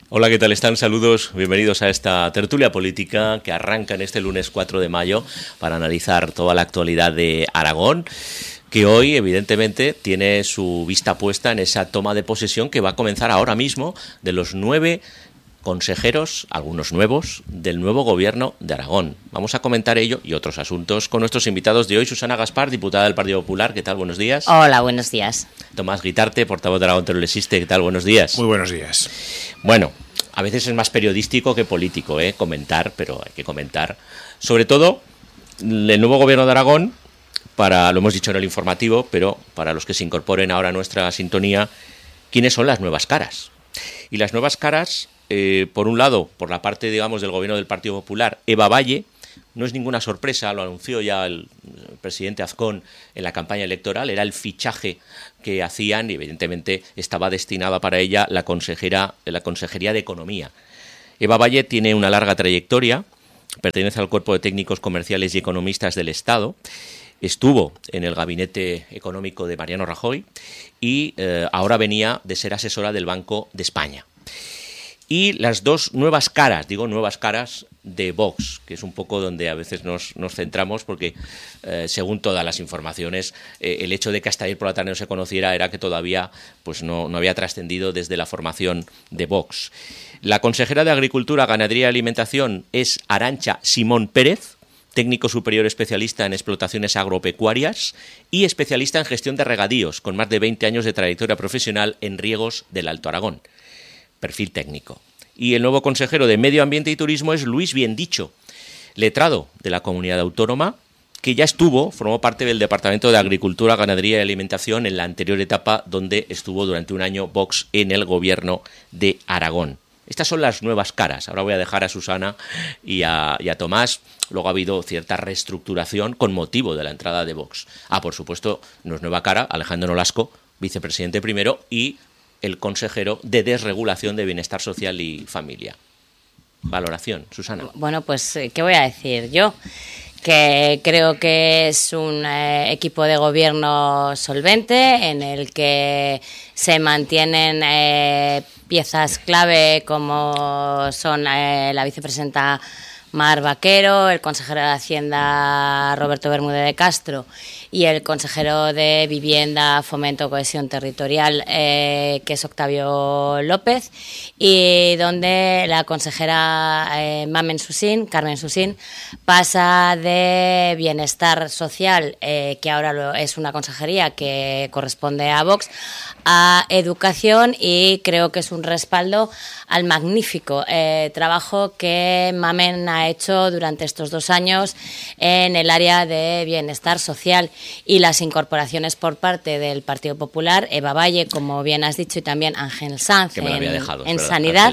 Hola, ¿qué tal están? Saludos, bienvenidos a esta tertulia política que arranca en este lunes 4 de mayo para analizar toda la actualidad de Aragón, que hoy evidentemente tiene su vista puesta en esa toma de posesión que va a comenzar ahora mismo de los 9 consejeros, algunos nuevos, del nuevo gobierno de Aragón. Vamos a comentar ello y otros asuntos con nuestros invitados de hoy. Susana Gaspar, diputada del Partido Popular, ¿qué tal? Buenos días. Hola, buenos días. Tomás Guitarte, portavoz de Aragón Telesiste, ¿qué tal? Buenos días. Muy buenos días. Bueno, a veces es más periodístico que político, comentar, pero hay que comentar. Sobre todo, el nuevo gobierno de Aragón, lo hemos dicho en el informativo, pero para los que se incorporen ahora a nuestra sintonía, ¿quiénes son las nuevas caras? Y las nuevas caras, por un lado, por la parte, digamos, del gobierno del Partido Popular, Eva Valle, no es ninguna sorpresa, lo anunció ya el presidente Azcón en la campaña electoral, era el fichaje que hacían y evidentemente estaba destinada para ella la Consejería de Economía. Eva Valle tiene una larga trayectoria, pertenece al Cuerpo de Técnicos Comerciales y Economistas del Estado, estuvo en el gabinete económico de Mariano Rajoy y ahora venía de ser asesora del Banco de España. Y las dos nuevas caras, digo nuevas caras de Vox, que es un poco donde a veces nos centramos porque según todas las informaciones el hecho de que hasta ayer por la tarde no se conociera era que todavía pues no había trascendido desde la formación de Vox. La consejera de Agricultura, Ganadería y Alimentación es Arantxa Simón Pérez, técnico superior especialista en explotaciones agropecuarias y especialista en gestión de regadíos, con más de 20 años de trayectoria profesional en riegos del Alto Aragón. Perfil técnico. Y el nuevo consejero de Medio Ambiente y Turismo es Luis Biendicho, letrado de la comunidad autónoma, que ya formó parte del Departamento de Agricultura, Ganadería y Alimentación en la anterior etapa donde estuvo durante un año Vox en el gobierno de Aragón. Estas son las nuevas caras. Ahora voy a dejar a Susana y a Tomás. Luego ha habido cierta reestructuración con motivo de la entrada de Vox. Por supuesto, no es nueva cara, Alejandro Nolasco, vicepresidente primero, y el consejero de Desregulación de Bienestar Social y Familia. Valoración, Susana. Bueno, pues, ¿qué voy a decir yo? Que creo que es un equipo de gobierno solvente en el que se mantienen piezas clave como son la vicepresidenta Mar Vaquero, el consejero de Hacienda Roberto Bermúdez de Castro y el consejero de Vivienda, Fomento, Cohesión Territorial, que es Octavio López, y donde la consejera Carmen Susín, pasa de Bienestar Social, que ahora es una consejería que corresponde a Vox, a Educación, y creo que es un respaldo al magnífico trabajo que Mamen ha hecho durante estos 2 años en el área de bienestar social, y las incorporaciones por parte del Partido Popular, Eva Valle, como bien has dicho, y también Ángel Sanz en Sanidad,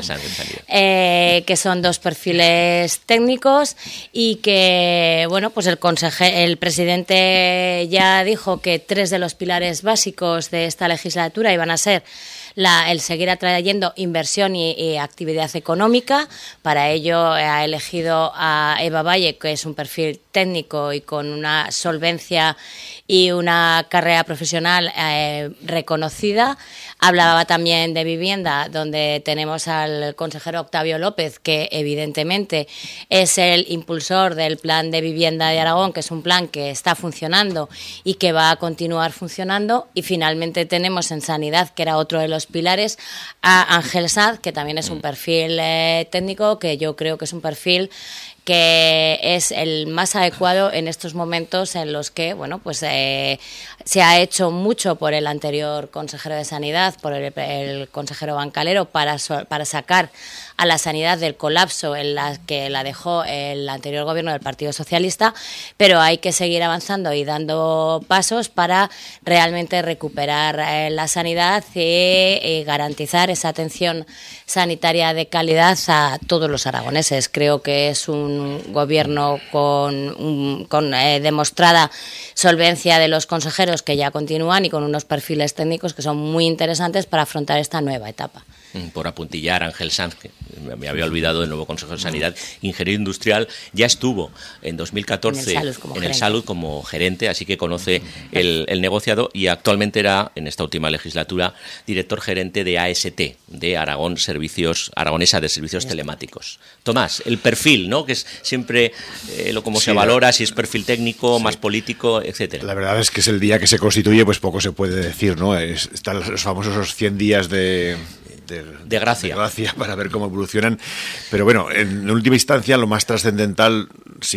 que son 2 perfiles técnicos y que, bueno, pues el presidente ya dijo que 3 de los pilares básicos de esta legislatura iban a ser el seguir atrayendo inversión y actividad económica. Para ello ha elegido a Eva Valle, que es un perfil técnico y con una solvencia y una carrera profesional reconocida. Hablaba también de vivienda, donde tenemos al consejero Octavio López, que evidentemente es el impulsor del plan de vivienda de Aragón, que es un plan que está funcionando y que va a continuar funcionando. Y finalmente tenemos en Sanidad, que era otro de los pilares, a Ángel Sanz, que también es un perfil técnico, que yo creo que es un perfil que es el más adecuado en estos momentos en los que, bueno, pues se ha hecho mucho por el anterior consejero de Sanidad, por el consejero Bancalero, para sacar a la sanidad del colapso en la que la dejó el anterior gobierno del Partido Socialista, pero hay que seguir avanzando y dando pasos para realmente recuperar la sanidad y garantizar esa atención sanitaria de calidad a todos los aragoneses. Creo que es un gobierno con demostrada solvencia de los consejeros que ya continúan y con unos perfiles técnicos que son muy interesantes para afrontar esta nueva etapa. Por apuntillar, Ángel Sanz, que me había olvidado del nuevo consejero de Sanidad, ingeniero industrial, ya estuvo en 2014 en el Salud como gerente, así que conoce el negociado, y actualmente era, en esta última legislatura, director gerente de AST, de Aragón Aragonesa de Servicios Telemáticos. Tomás, el perfil, ¿no? Que es siempre cómo se valora, si es perfil técnico, más político, etcétera. La verdad es que es el día que se constituye, pues poco se puede decir, ¿no? Están los famosos 100 días de gracia para ver cómo evolucionan, pero bueno, en última instancia lo más trascendental sí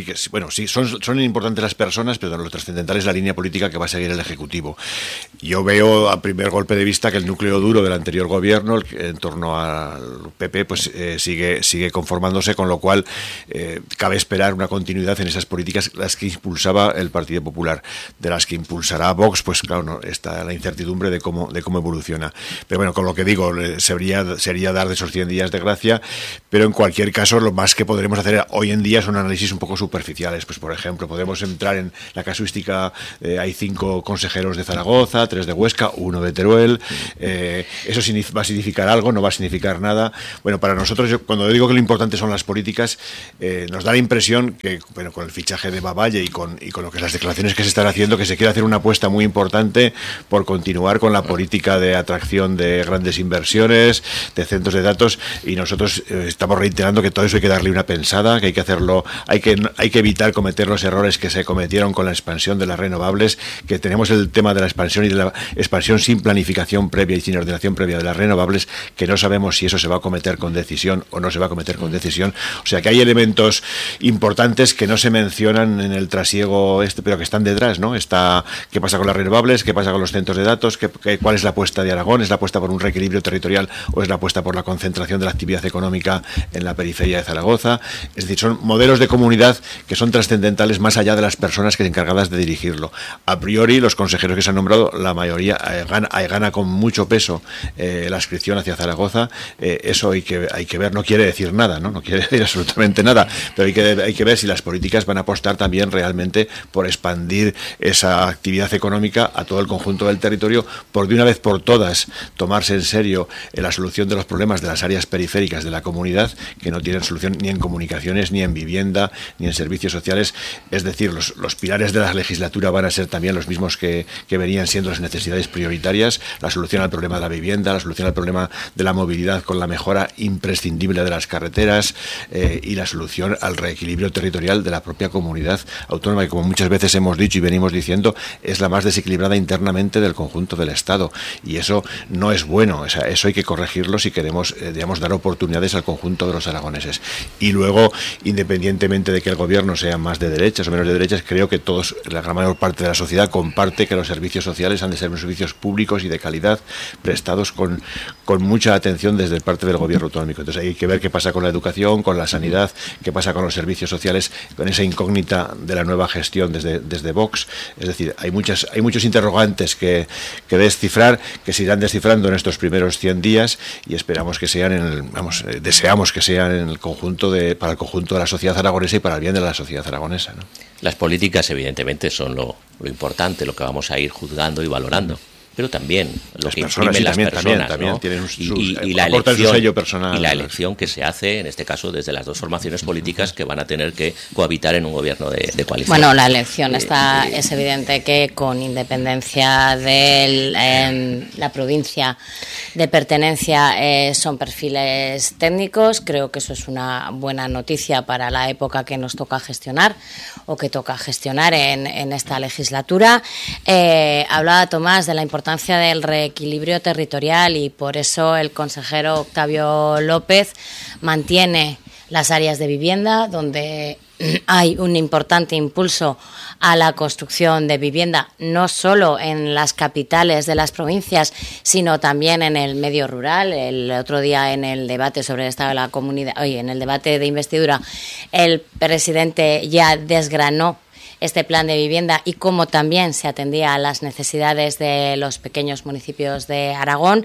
son importantes las personas, pero lo trascendental es la línea política que va a seguir el Ejecutivo. Yo veo a primer golpe de vista que el núcleo duro del anterior gobierno en torno al PP pues sigue conformándose, con lo cual cabe esperar una continuidad en esas políticas, las que impulsaba el Partido Popular. De las que impulsará Vox, pues claro, no, está la incertidumbre de cómo evoluciona, pero bueno, con lo que digo, sería dar de esos 100 días de gracia, pero en cualquier caso lo más que podremos hacer hoy en día son análisis un poco superficiales. Pues por ejemplo, podemos entrar en la casuística, hay 5 consejeros de Zaragoza, 3 de Huesca, 1 de Teruel, eso va a significar algo, no va a significar nada. Bueno, para nosotros, cuando digo que lo importante son las políticas, nos da la impresión que, bueno, con el fichaje de Bavalle y con lo que las declaraciones que se están haciendo, que se quiere hacer una apuesta muy importante por continuar con la política de atracción de grandes inversiones, de centros de datos, y nosotros estamos reiterando que todo eso hay que darle una pensada, que hay que hacerlo, hay que evitar cometer los errores que se cometieron con la expansión de las renovables, que tenemos el tema de la expansión y de la expansión sin planificación previa y sin ordenación previa de las renovables, que no sabemos si eso se va a cometer con decisión o no se va a cometer con decisión. O sea que hay elementos importantes que no se mencionan en el trasiego pero que están detrás, ¿no? ¿Qué pasa con las renovables? ¿Qué pasa con los centros de datos? ¿Cuál es la apuesta de Aragón? ¿Es la apuesta por un reequilibrio territorial o es la apuesta por la concentración de la actividad económica en la periferia de Zaragoza? Es decir, son modelos de comunidad que son trascendentales más allá de las personas que se encargadas de dirigirlo. A priori, los consejeros que se han nombrado, la mayoría gana con mucho peso la adscripción hacia Zaragoza. Eso hay que ver, no quiere decir nada, ¿no? No quiere decir absolutamente nada, pero hay que ver si las políticas van a apostar también realmente por expandir esa actividad económica a todo el conjunto del territorio, por de una vez por todas tomarse en serio la solución de los problemas de las áreas periféricas de la comunidad, que no tienen solución ni en comunicaciones, ni en vivienda, ni en servicios sociales. Es decir, los pilares de la legislatura van a ser también los mismos que venían siendo las necesidades prioritarias: la solución al problema de la vivienda, la solución al problema de la movilidad con la mejora imprescindible de las carreteras, y la solución al reequilibrio territorial de la propia comunidad autónoma, que, como muchas veces hemos dicho y venimos diciendo, es la más desequilibrada internamente del conjunto del Estado, y eso no es bueno. O sea, eso hay que corregirlo si queremos, digamos, dar oportunidades al conjunto de los aragoneses. Y luego, independientemente de que el gobierno sea más de derechas o menos de derechas, creo que la gran mayor parte de la sociedad comparte que los servicios sociales han de ser unos servicios públicos y de calidad, prestados con mucha atención desde parte del gobierno autonómico. Entonces hay que ver qué pasa con la educación, con la sanidad, qué pasa con los servicios sociales, con esa incógnita de la nueva gestión desde Vox. Es decir, hay muchos interrogantes que descifrar, que se irán descifrando en estos primeros 100 días, y esperamos que sean deseamos que sean para el conjunto de la sociedad aragonesa y para el bien de la sociedad aragonesa, ¿no? Las políticas, evidentemente, son lo importante, lo que vamos a ir juzgando y valorando, pero también lo que imprimen las personas, también ¿no? tienen y la elección, su sello personal, y la elección que se hace, en este caso, desde las dos formaciones políticas que van a tener que cohabitar en un gobierno de coalición. Bueno, la elección es evidente que, con independencia de la provincia de pertenencia, son perfiles técnicos. Creo que eso es una buena noticia para la época que nos toca gestionar o que toca gestionar en esta legislatura. Hablaba Tomás de la importancia del reequilibrio territorial, y por eso el consejero Octavio López mantiene las áreas de vivienda, donde hay un importante impulso a la construcción de vivienda, no solo en las capitales de las provincias, sino también en el medio rural. El otro día, en el debate sobre el estado de la comunidad, en el debate de investidura, el presidente ya desgranó este plan de vivienda y cómo también se atendía a las necesidades de los pequeños municipios de Aragón.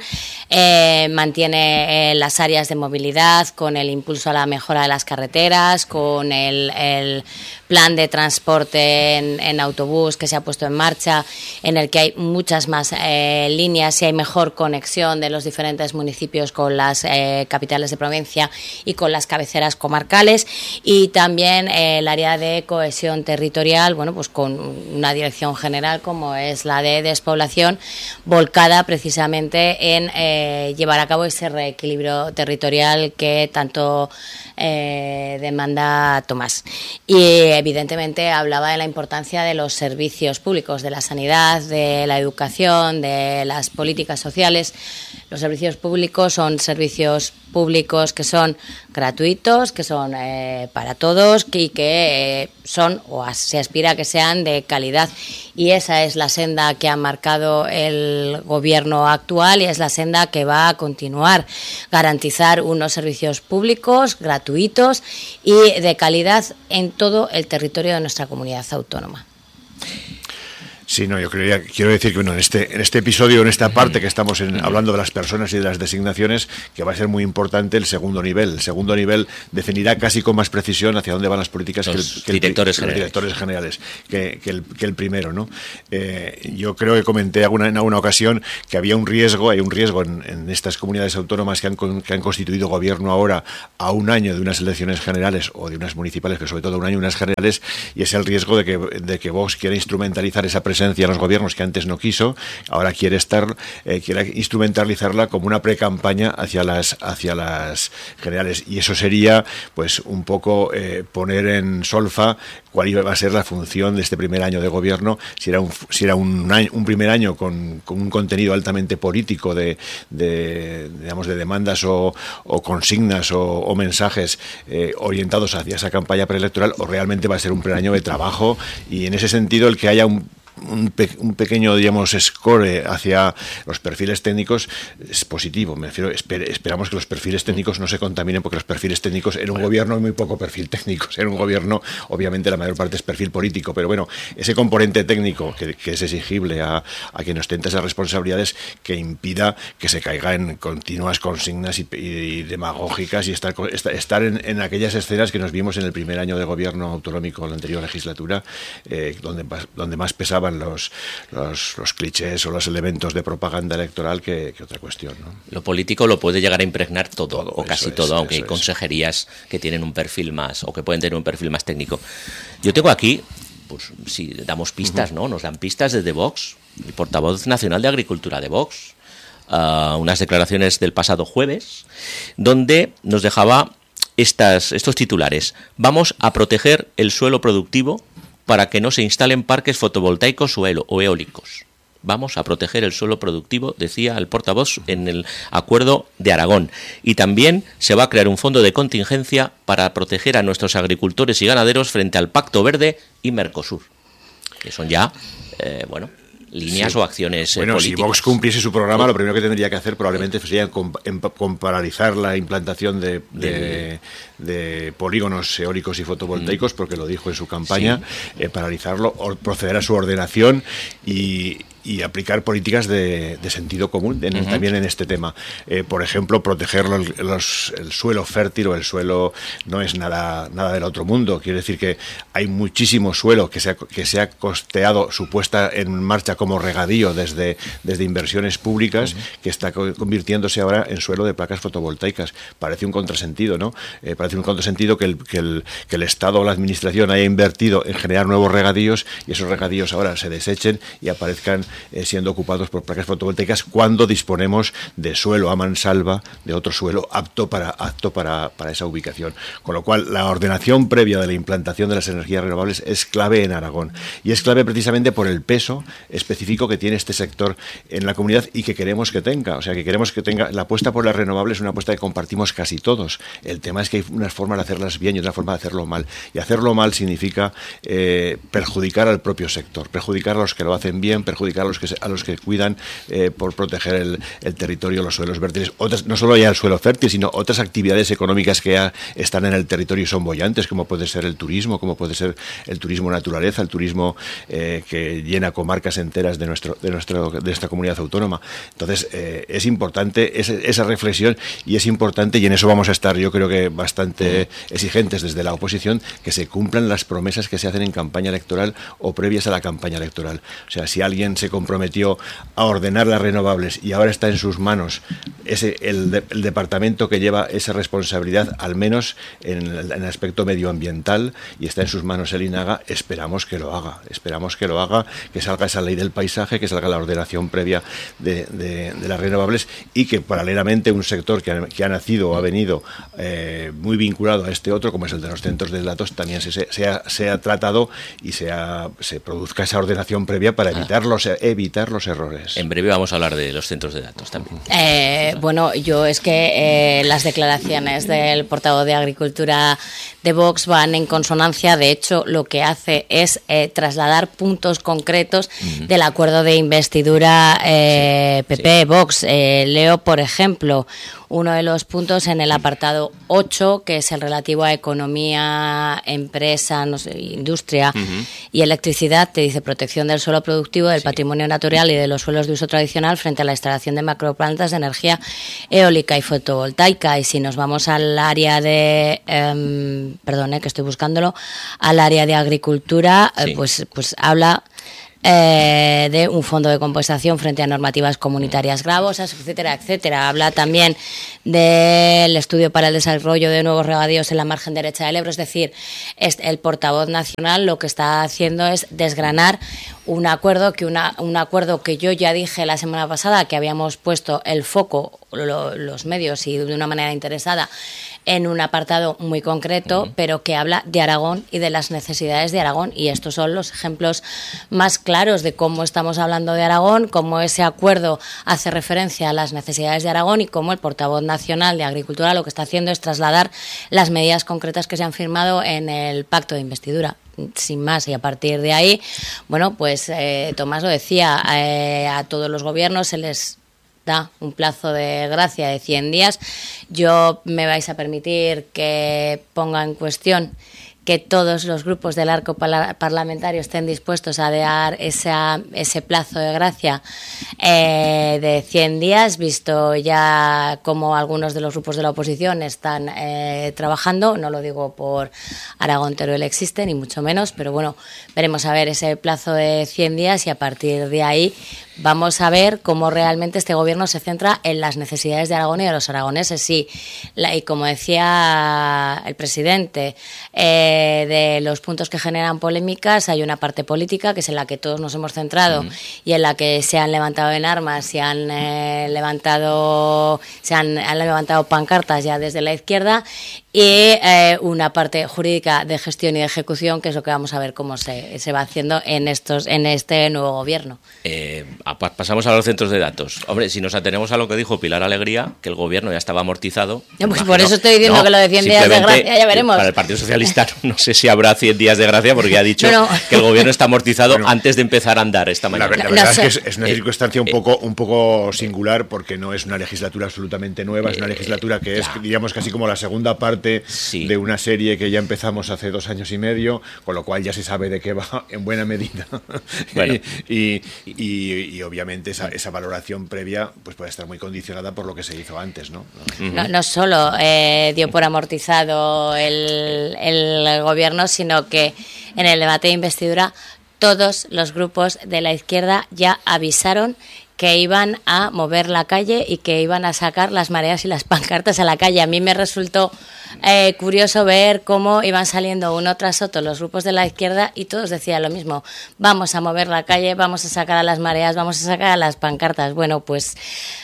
Mantiene las áreas de movilidad, con el impulso a la mejora de las carreteras, con el plan de transporte en autobús que se ha puesto en marcha, en el que hay muchas más líneas y hay mejor conexión de los diferentes municipios con las capitales de provincia y con las cabeceras comarcales. Y también el área de cohesión territorial, territorial, bueno, pues con una dirección general como es la de despoblación, volcada precisamente en llevar a cabo ese reequilibrio territorial que tanto demanda Tomás. Y evidentemente hablaba de la importancia de los servicios públicos, de la sanidad, de la educación, de las políticas sociales. Los servicios públicos son servicios públicos que son gratuitos, que son para todos y que son, o se aspira a que sean, de calidad. Y esa es la senda que ha marcado el gobierno actual y es la senda que va a continuar. Garantizar unos servicios públicos gratuitos y de calidad en todo el territorio de nuestra comunidad autónoma. Sí, no, yo quiero decir que bueno, en este episodio, en esta parte que estamos hablando de las personas y de las designaciones, que va a ser muy importante el segundo nivel. El segundo nivel definirá casi con más precisión hacia dónde van las políticas que los directores generales que el primero, ¿no? Yo creo que comenté en alguna ocasión que hay un riesgo en estas comunidades autónomas que han constituido gobierno ahora a un año de unas elecciones generales o de unas municipales, pero sobre todo a un año de unas generales, y es el riesgo de que Vox quiera instrumentalizar esa presencia en los gobiernos que antes no quiso, ahora quiere instrumentalizarla como una pre-campaña hacia las generales, y eso sería pues un poco poner en solfa cuál iba a ser la función de este primer año de gobierno, si era un primer año con un contenido altamente político de demandas o consignas o mensajes orientados hacia esa campaña preelectoral, o realmente va a ser un primer año de trabajo. Y en ese sentido el que haya un pequeño, digamos, score hacia los perfiles técnicos es positivo. Me refiero, esperamos que los perfiles técnicos no se contaminen, porque los perfiles técnicos en un gobierno hay muy poco perfil técnico. En un gobierno, obviamente, la mayor parte es perfil político, pero bueno, ese componente técnico que es exigible a quien ostenta esas responsabilidades, que impida que se caiga en continuas consignas y demagógicas y estar en aquellas escenas que nos vimos en el primer año de gobierno autonómico en la anterior legislatura, donde más pesaban los clichés o los elementos de propaganda electoral que otra cuestión, ¿no? Lo político lo puede llegar a impregnar todo o casi todo, aunque hay consejerías que tienen un perfil más, o que pueden tener un perfil más técnico. Yo tengo aquí, pues si damos pistas, ¿no? Nos dan pistas desde Vox, el portavoz nacional de Agricultura de Vox, unas declaraciones del pasado jueves, donde nos dejaba estos titulares: vamos a proteger el suelo productivo para que no se instalen parques fotovoltaicos o eólicos. Vamos a proteger el suelo productivo, decía el portavoz, en el acuerdo de Aragón. Y también se va a crear un fondo de contingencia para proteger a nuestros agricultores y ganaderos frente al Pacto Verde y Mercosur, que son ya, líneas o acciones políticas. Si Vox cumpliese su programa, lo primero que tendría que hacer probablemente sería paralizar la implantación de polígonos eólicos y fotovoltaicos, porque lo dijo en su campaña, paralizarlo, o proceder a su ordenación y aplicar políticas de sentido común también en este tema. Por ejemplo, proteger el suelo fértil, o el suelo no es nada del otro mundo. Quiere decir que hay muchísimo suelo que se ha costeado su puesta en marcha como regadío desde inversiones públicas, que está convirtiéndose ahora en suelo de placas fotovoltaicas. Parece un contrasentido, ¿no? Parece un contrasentido que el Estado o la Administración haya invertido en generar nuevos regadíos, y esos regadíos ahora se desechen y aparezcan siendo ocupados por placas fotovoltaicas, cuando disponemos de suelo a mansalva, de otro suelo apto para esa ubicación. Con lo cual, la ordenación previa de la implantación de las energías renovables es clave en Aragón, y es clave precisamente por el peso específico que tiene este sector en la comunidad y que queremos que tenga. O sea, que queremos que tenga. La apuesta por las renovables es una apuesta que compartimos casi todos. El tema es que hay unas formas de hacerlas bien y otra forma de hacerlo mal. Y hacerlo mal significa perjudicar al propio sector, perjudicar a los que lo hacen bien, perjudicar a los que cuidan por proteger el territorio, los suelos fértiles. No solo ya el suelo fértil, sino otras actividades económicas que ya están en el territorio y son bollantes, como puede ser el turismo, como puede ser el turismo naturaleza, el turismo que llena comarcas enteras de esta comunidad autónoma. Entonces, es importante esa reflexión, y es importante, y en eso vamos a estar, yo creo que bastante exigentes desde la oposición, que se cumplan las promesas que se hacen en campaña electoral o previas a la campaña electoral. O sea, si alguien se comprometió a ordenar las renovables y ahora está en sus manos el departamento que lleva esa responsabilidad, al menos en el aspecto medioambiental, y está en sus manos el INAGA. Esperamos que lo haga, que salga esa ley del paisaje, que salga la ordenación previa de las renovables, y que paralelamente un sector que ha nacido o ha venido muy vinculado a este otro, como es el de los centros de datos, también sea tratado y se produzca esa ordenación previa para evitar los errores. En breve vamos a hablar de los centros de datos también. Bueno, yo es que las declaraciones del portavoz de Agricultura de Vox van en consonancia. De hecho, lo que hace es trasladar puntos concretos del acuerdo de investidura PP-Vox. Leo, por ejemplo, uno de los puntos en el apartado 8, que es el relativo a economía, empresa, industria y electricidad. Te dice protección del suelo productivo, del patrimonio natural y de los suelos de uso tradicional frente a la instalación de macroplantas de energía eólica y fotovoltaica. Y si nos vamos al área de, que estoy buscándolo, al área de agricultura, pues habla de un fondo de compensación frente a normativas comunitarias gravosas, etcétera, etcétera. Habla también del estudio para el desarrollo de nuevos regadíos en la margen derecha del Ebro. Es decir, el portavoz nacional lo que está haciendo es desgranar un acuerdo que yo ya dije la semana pasada que habíamos puesto el foco, los medios y de una manera interesada, en un apartado muy concreto, pero que habla de Aragón y de las necesidades de Aragón. Y estos son los ejemplos más claros de cómo estamos hablando de Aragón, cómo ese acuerdo hace referencia a las necesidades de Aragón y cómo el portavoz nacional de Agricultura lo que está haciendo es trasladar las medidas concretas que se han firmado en el pacto de investidura. Sin más, y a partir de ahí, bueno, pues Tomás lo decía, a todos los gobiernos se les da un plazo de gracia de 100 días. Yo me vais a permitir que ponga en cuestión que todos los grupos del arco parlamentario estén dispuestos a dar ese plazo de gracia de 100 días, visto ya cómo algunos de los grupos de la oposición están trabajando. No lo digo por Aragón Teruel existe, ni mucho menos, pero bueno, veremos a ver ese plazo de 100 días y a partir de ahí vamos a ver cómo realmente este gobierno se centra en las necesidades de Aragón y de los aragoneses. Sí, y como decía el presidente, de los puntos que generan polémicas hay una parte política que es en la que todos nos hemos centrado y en la que se han levantado en armas, se han levantado pancartas ya desde la izquierda, y una parte jurídica de gestión y de ejecución, que es lo que vamos a ver cómo se va haciendo en este nuevo gobierno. Pasamos a los centros de datos. Hombre, si nos atenemos a lo que dijo Pilar Alegría, que el gobierno ya estaba amortizado. Pues por eso estoy diciendo que lo de 100 días de gracia, ya veremos. Para el Partido Socialista no sé si habrá 100 días de gracia, porque ha dicho que el gobierno está amortizado antes de empezar a andar esta mañana. La verdad es que es una circunstancia un poco singular, porque no es una legislatura absolutamente nueva, es una legislatura que es, diríamos, casi como la segunda parte de una serie que ya empezamos hace 2 años y medio, con lo cual ya se sabe de qué va en buena medida. Bueno. y obviamente esa valoración previa pues puede estar muy condicionada por lo que se hizo antes, ¿no? No solo dio por amortizado el gobierno, sino que en el debate de investidura todos los grupos de la izquierda ya avisaron que iban a mover la calle y que iban a sacar las mareas y las pancartas a la calle. A mí me resultó curioso ver cómo iban saliendo uno tras otro los grupos de la izquierda y todos decían lo mismo: vamos a mover la calle, vamos a sacar a las mareas, vamos a sacar a las pancartas. Bueno, pues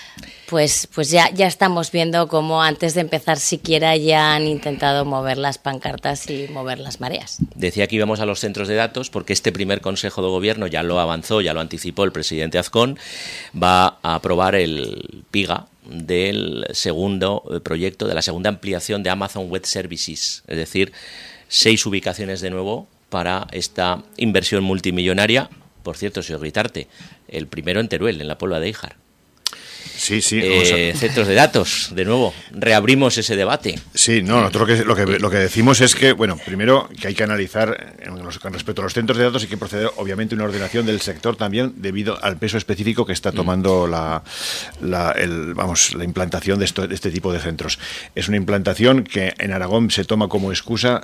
ya estamos viendo cómo antes de empezar siquiera ya han intentado mover las pancartas y mover las mareas. Decía que íbamos a los centros de datos porque este primer Consejo de Gobierno ya lo avanzó, ya lo anticipó el presidente Azcón. Va a aprobar el PIGA del segundo proyecto, de la segunda ampliación de Amazon Web Services, es decir, 6 ubicaciones de nuevo para esta inversión multimillonaria. Por cierto, señor Gritarte, el primero en Teruel, en la Puebla de Híjar. Sí, centros de datos, de nuevo, reabrimos ese debate. Sí, no, nosotros lo que decimos es que, bueno, primero que hay que analizar, con respecto a los centros de datos, hay que proceder, obviamente, a una ordenación del sector también, debido al peso específico que está tomando la implantación de este tipo de centros. Es una implantación que en Aragón se toma como excusa,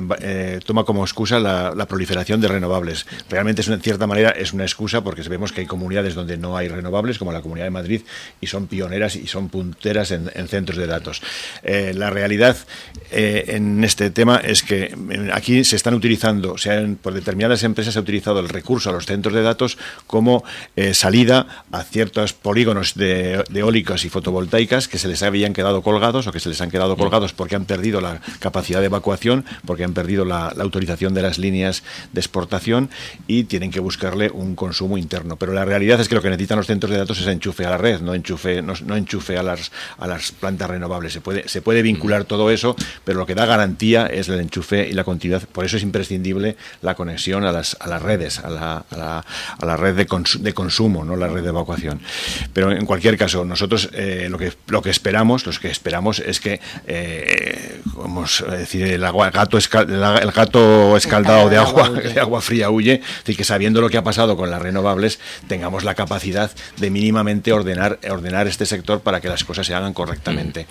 la proliferación de renovables. Realmente, en cierta manera, es una excusa, porque vemos que hay comunidades donde no hay renovables, como la Comunidad de Madrid, y son pioneras y son punteras en centros de datos. La realidad en este tema es que aquí se están utilizando, por determinadas empresas se ha utilizado el recurso a los centros de datos como salida a ciertos polígonos de eólicas y fotovoltaicas que se les habían quedado colgados, o que se les han quedado colgados porque han perdido la capacidad de evacuación, porque han perdido la autorización de las líneas de exportación y tienen que buscarle un consumo interno. Pero la realidad es que lo que necesitan los centros de datos es enchufe a la red, no enchufe a las plantas renovables. Se puede vincular todo eso, pero lo que da garantía es el enchufe y la continuidad. Por eso es imprescindible la conexión a las redes, a la red de consumo, no la red de evacuación. Pero en cualquier caso, nosotros lo que esperamos es que, vamos a decir, el gato escaldado de agua fría huye, es decir, que sabiendo lo que ha pasado con las renovables, tengamos la capacidad de mínimamente ordenar este sector para que las cosas se hagan correctamente.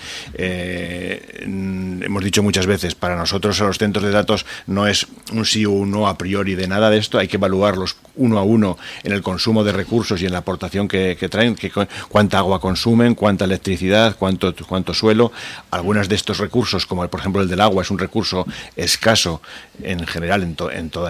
Hemos dicho muchas veces, para nosotros a los centros de datos no es un sí o un no a priori de nada de esto, hay que evaluarlos uno a uno en el consumo de recursos y en la aportación que traen, cuánta agua consumen, cuánta electricidad, cuánto suelo. Algunos de estos recursos, como por ejemplo el del agua, es un recurso escaso en general en toda